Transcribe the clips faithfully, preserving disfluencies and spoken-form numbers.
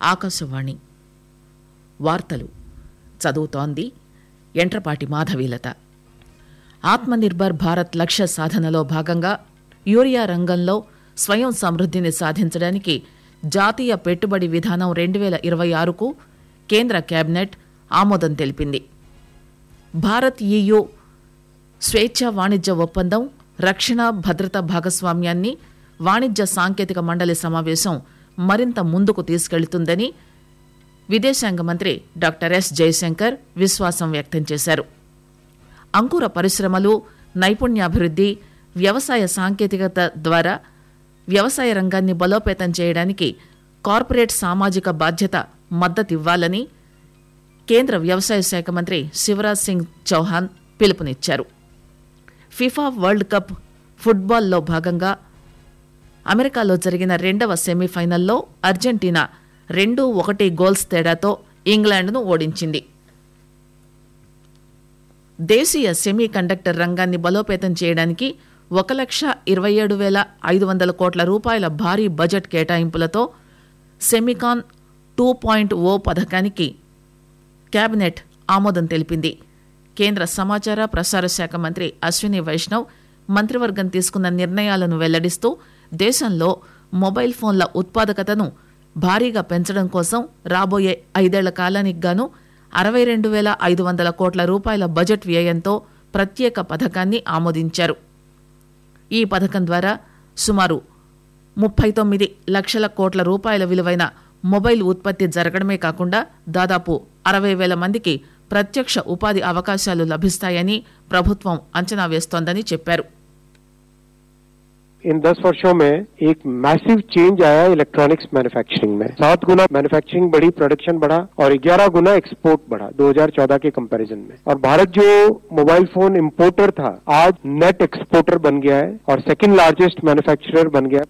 ఆకాశవాణి వార్తలు చదువుతోంది ఎంట్రపాటి మాధవీలత. ఆత్మనిర్భర్ భారత్ లక్ష్య సాధనలో భాగంగా యూరియా రంగంలో స్వయం సమృద్ధిని సాధించడానికి జాతీయ పెట్టుబడి విధానం రెండు వేల ఇరవై ఆరుకు కేంద్ర కేబినెట్ ఆమోదం తెలిపింది. భారత్ ఈయూ స్వేచ్ఛా వాణిజ్య ఒప్పందం రక్షణ భద్రత భాగస్వామ్యాన్ని వాణిజ్య సాంకేతిక మండలి సమావేశం మరింత ముందుకు తీసుకెళ్తుందని విదేశాంగ మంత్రి డాక్టర్ ఎస్ జయశంకర్ విశ్వాసం వ్యక్తం చేశారు. అంకుర పరిశ్రమలు, నైపుణ్యాభివృద్ధి, వ్యవసాయ సాంకేతికత ద్వారా వ్యవసాయ రంగాన్ని బలోపేతం చేయడానికి కార్పొరేట్ సామాజిక బాధ్యత మద్దతివ్వాలని కేంద్ర వ్యవసాయ శాఖ మంత్రి శివరాజ్ సింగ్ చౌహాన్ పిలుపునిచ్చారు. ఫిఫా వరల్డ్ కప్ ఫుట్బాల్లో భాగంగా అమెరికాలో జరిగిన రెండవ సెమీఫైనల్లో అర్జెంటీనా రెండు ఒకటి గోల్స్ తేడాతో ఇంగ్లాండ్ను ఓడించింది. దేశీయ సెమీ కండక్టర్ రంగాన్ని బలోపేతం చేయడానికి ఒక లక్ష ఇరవై ఏడు వేల ఐదు వందల కోట్ల రూపాయల భారీ బడ్జెట్ కేటాయింపులతో సెమికాన్ టూ పాయింట్ ఓ పథకానికి కేబినెట్ ఆమోదం తెలిపింది. కేంద్ర సమాచార ప్రసార శాఖ మంత్రి అశ్విని వైష్ణవ్ మంత్రివర్గం తీసుకున్న నిర్ణయాలను వెల్లడిస్తూ దేశంలో మొబైల్ ఫోన్ల ఉత్పాదకతను భారీగా పెంచడం కోసం రాబోయే ఐదేళ్ల కాలానికి గాను అరవై రెండు వేల ఐదు వందల కోట్ల రూపాయల బడ్జెట్ వ్యయంతో ప్రత్యేక పథకాన్ని ఆమోదించారు. ఈ పథకం ద్వారా సుమారు ముప్పై తొమ్మిది లక్షల కోట్ల రూపాయల విలువైన మొబైల్ ఉత్పత్తి జరగడమే కాకుండా దాదాపు అరవై వేల మందికి ప్రత్యక్ష ఉపాధి అవకాశాలు లభిస్తాయని ప్రభుత్వం అంచనా వేస్తోందని చెప్పారు. इन दस वर्षों में एक मैसिव चेंज आया इलेक्ट्रॉनिक्स मैन्युफैक्चरिंग में. सात गुना मैन्युफैक्चरिंग बढ़ी, प्रोडक्शन बढ़ा और ग्यारह गुना एक्सपोर्ट बढ़ा दो हज़ार चौदह के कंपैरिजन में. और भारत जो मोबाइल फोन इंपोर्टर था आज नेट एक्सपोर्टर बन गया है और सेकंड लार्जेस्ट मैन्युफैक्चरर बन गया.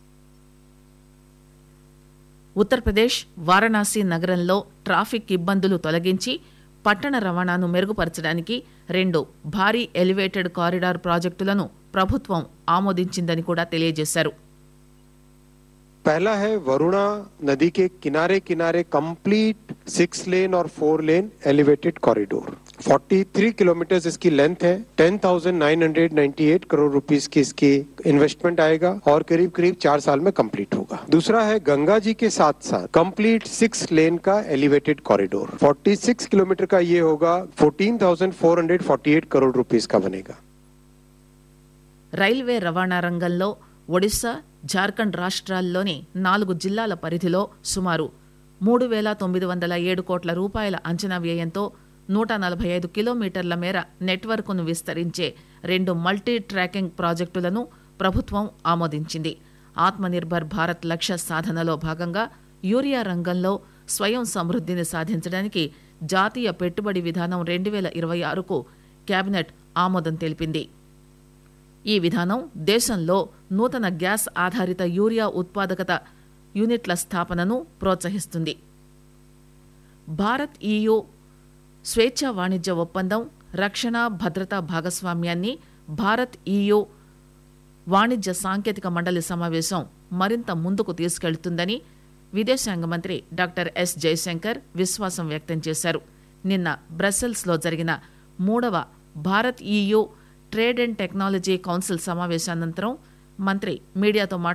ఉత్తరప్రదేశ్ వారణాసి నగరంలో ట్రాఫిక్ ఇబ్బందులు తొలగించి పట్టణ రవాణాను మెరుగుపరచడానికి రెండు భారీ ఎలివేటెడ్ కారిడార్ ప్రాజెక్టులను ప్రభుత్వం ఆమోదించిందని కూడా తెలియజేశారు. पहला है वरुणा नदी के किनारे किनारे कंप्लीट सिक्स लेन और फोर लेन एलिवेटेड कॉरिडोर. तैंतालीस किलोमीटर इसकी लेंथ है. Ten thousand nine hundred ninety eight crore rupees की इसकी इन्वेस्टमेंट आएगा और करीब करीब चार साल में कंप्लीट होगा. दूसरा है गंगा जी के साथ साथ कंप्लीट सिक्स लेन का एलिवेटेड कॉरिडोर. छियालीस किलोमीटर का ये होगा. Fourteen thousand four hundred forty eight crore rupees का बनेगा. రైల్వే రవాణా రంగంలో ఒడిశా, జార్ఖండ్ రాష్ట్రాల్లోని నాలుగు జిల్లాల పరిధిలో సుమారు మూడు వేల తొమ్మిది వందల ఏడు కోట్ల రూపాయల అంచనా వ్యయంతో నూట నలభై ఐదు కిలోమీటర్ల మేర నెట్వర్క్ను విస్తరించే రెండు మల్టీ ట్రాకింగ్ ప్రాజెక్టులను ప్రభుత్వం ఆమోదించింది. ఆత్మనిర్భర్ భారత్ లక్ష్య సాధనలో భాగంగా యూరియా రంగంలో స్వయం సమృద్ధిని సాధించడానికి జాతీయ పెట్టుబడి విధానం రెండు వేల ఇరవై ఆరుకు కేబినెట్ ఆమోదం తెలిపింది. ఈ విధానం దేశంలో నూతన గ్యాస్ ఆధారిత యూరియా ఉత్పాదకత యూనిట్ల స్థాపనను ప్రోత్సహిస్తుంది. భారత్ ఈయూ స్వేచ్ఛా వాణిజ్య ఒప్పందం రక్షణ భద్రతా భాగస్వామ్యాన్ని భారత్ ఈయూ వాణిజ్య సాంకేతిక మండలి సమావేశం మరింత ముందుకు తీసుకెళ్తుందని విదేశాంగ మంత్రి డాక్టర్ ఎస్ జయశంకర్ విశ్వాసం వ్యక్తం చేశారు. నిన్న బ్రసెల్స్లో జరిగిన మూడవ Bharat EU trade and technology council సమావేశానంతరం మంత్రి మీడియాతో మాట్లాడుతూ